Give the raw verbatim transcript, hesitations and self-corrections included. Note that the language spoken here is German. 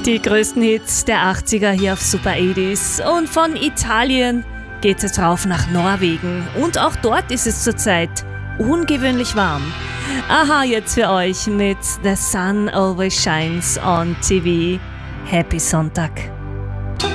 Die größten Hits der achtziger hier auf Super achtzig. Und von Italien geht es rauf nach Norwegen. Und auch dort ist es zurzeit ungewöhnlich warm. Aha, jetzt für euch mit The Sun Always Shines on T V. Happy Sonntag.